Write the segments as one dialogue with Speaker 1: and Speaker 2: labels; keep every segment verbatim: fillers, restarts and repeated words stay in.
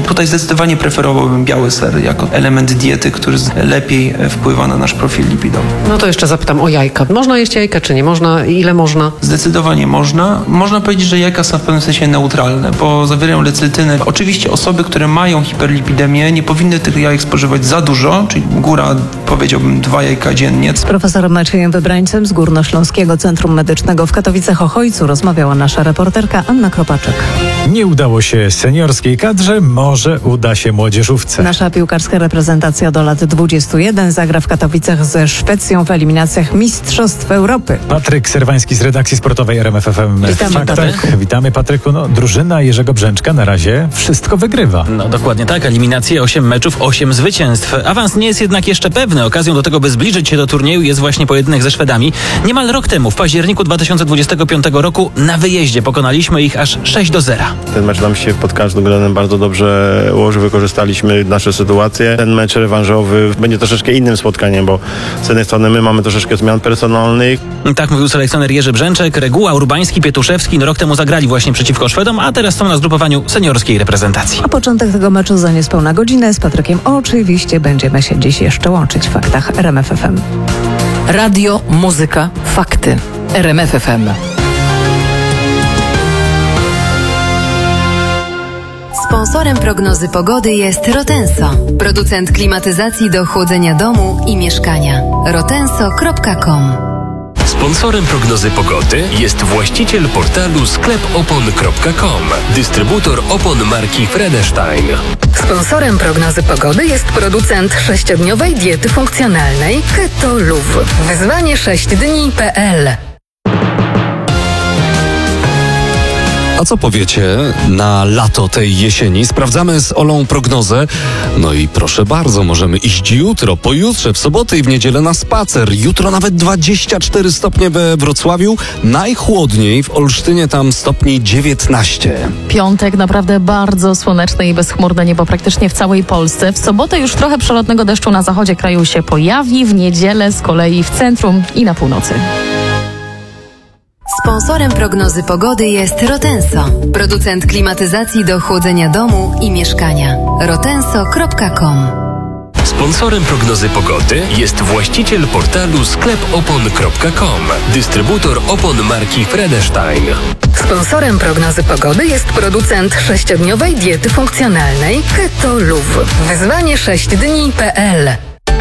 Speaker 1: Tutaj zdecydowanie preferowałbym biały ser jako element diety, który lepiej wpływa na nasz profil lipidowy.
Speaker 2: No to jeszcze zapytam o jajka. Można jeść jajka, czy nie można? Ile można?
Speaker 1: Zdecydowanie można. Można powiedzieć, że jajka są w pewnym sensie neutralne, bo zawierają lecytynę. Oczywiście osoby, które mają hiperlipidemię, nie powinny tych jajek spożywać za dużo, czyli góra, powiedziałbym, dwa jajka dziennie.
Speaker 3: Z profesorem Maciejem Wybrańcem z Górnośląskiego Centrum Medycznego w Katowicach-Ochojcu rozmawiała nasza reporterka Anna Kropaczek.
Speaker 4: Nie udało się seniorskiej kadrze, może uda się młodzieżówce.
Speaker 3: Nasza piłkarska reprezentacja do lat dwudziestu jeden zagra w Katowicach ze Szwecją w eliminacjach Mistrzostw Europy.
Speaker 4: Patryk Serwański z redakcji sportowej R M F F M.
Speaker 3: Witamy,
Speaker 4: Tak,
Speaker 3: Patryku.
Speaker 4: tak. Witamy, Patryku. No, drużyna Jerzego Brzęczka na razie wszystko wygrywa.
Speaker 5: No dokładnie tak, eliminacje, osiem meczów, osiem zwycięstw. Awans nie jest jednak jeszcze pewny. Okazją do tego, by zbliżyć się do turnieju, jest właśnie pojedynek ze Szwedami. Niemal rok temu, w październiku dwa tysiące dwudziestego piątego roku, na wyjeździe pokonaliśmy ich aż sześć do zera.
Speaker 6: Ten mecz nam się pod każdym względem bardzo dobrze ułożył, wykorzystaliśmy nasze sytuacje. Ten mecz rewanżowy będzie troszeczkę innym spotkaniem, bo z jednej strony my mamy troszeczkę zmian personalnych.
Speaker 5: Tak mówił selekcjoner Jerzy Brzęczek. Reguła, Urbański, Pietuszewski no rok temu zagrali właśnie przeciwko Szwedom, a teraz są na zgrupowaniu seniorskiej reprezentacji.
Speaker 3: A początek tego meczu za niespełna godzinę. Z Patrykiem oczywiście będziemy się dziś jeszcze łączyć w faktach R M F F M.
Speaker 7: Radio, muzyka, fakty. R M F F M.
Speaker 8: Sponsorem prognozy pogody jest Rotenso, producent klimatyzacji do chłodzenia domu i mieszkania. rotenso kropka com.
Speaker 9: Sponsorem prognozy pogody jest właściciel portalu sklep opon kropka com, dystrybutor opon marki Fredestein.
Speaker 7: Sponsorem prognozy pogody jest producent sześciodniowej diety funkcjonalnej Keto Luv. Wyzwanie sześć dni kropka p l.
Speaker 10: A co powiecie na lato tej jesieni? Sprawdzamy z Olą prognozę. No i proszę bardzo, możemy iść jutro, pojutrze, w sobotę i w niedzielę na spacer. Jutro nawet dwadzieścia cztery stopnie we Wrocławiu. Najchłodniej w Olsztynie, tam stopni dziewiętnaście.
Speaker 11: Piątek naprawdę bardzo słoneczne i bezchmurne niebo praktycznie w całej Polsce. W sobotę już trochę przelotnego deszczu na zachodzie kraju się pojawi, w niedzielę z kolei w centrum i na północy.
Speaker 8: Sponsorem prognozy pogody jest Rotenso, producent klimatyzacji do chłodzenia domu i mieszkania. rotenso kropka com.
Speaker 9: Sponsorem prognozy pogody jest właściciel portalu sklep opon kropka com, dystrybutor opon marki Fredestein.
Speaker 7: Sponsorem prognozy pogody jest producent sześciodniowej diety funkcjonalnej Keto Luv. Wyzwanie sześć dni kropka p l.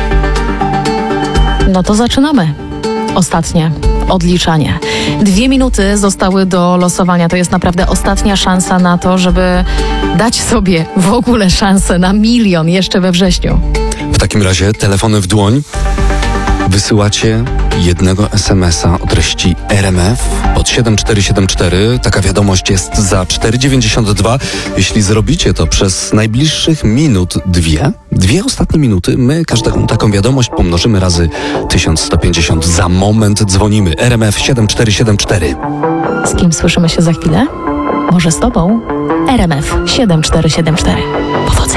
Speaker 11: No to zaczynamy. Ostatnie odliczanie. Dwie minuty zostały do losowania. To jest naprawdę ostatnia szansa na to, żeby dać sobie w ogóle szansę na milion jeszcze we wrześniu.
Speaker 10: W takim razie telefony w dłoń. Wysyłacie jednego es em es a o treści R M F pod siedem cztery siedem cztery. Taka wiadomość jest za cztery dziewięćdziesiąt dwa. Jeśli zrobicie to przez najbliższych minut dwie, dwie ostatnie minuty, my każdą taką wiadomość pomnożymy razy tysiąc sto pięćdziesiąt. Za moment dzwonimy. R M F siedem cztery siedem cztery.
Speaker 11: Z kim słyszymy się za chwilę? Może z tobą? R M F siedem cztery siedem cztery. Powodzenia.